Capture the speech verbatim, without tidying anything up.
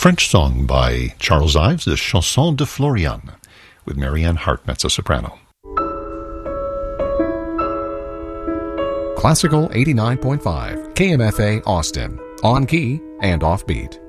French song by Charles Ives, the Chanson de Florian, with Marianne Hart, mezzo-soprano. Classical eighty-nine point five, K M F A Austin, on key and offbeat.